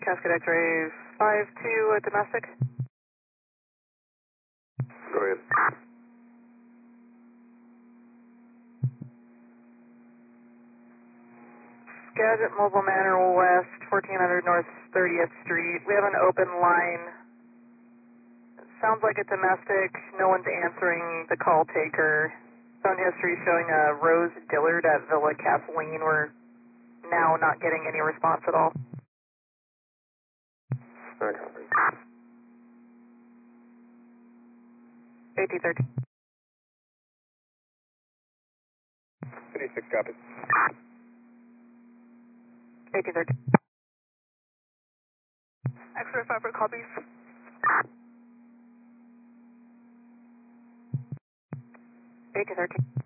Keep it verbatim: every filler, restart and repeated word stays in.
Cascade X-ray five two, uh, domestic. Go ahead. Skagit Mobile Manor West, fourteen hundred North thirtieth Street. We have an open line. It sounds like a domestic. No one's answering the call taker. Phone history showing a Rose Dillard at Villa Kathleen. We're now not getting any response at all. Nine copy. eighteen thirteen. fifty-six copy. eighteen thirteen. X-ray five for copies. eighteen thirteen.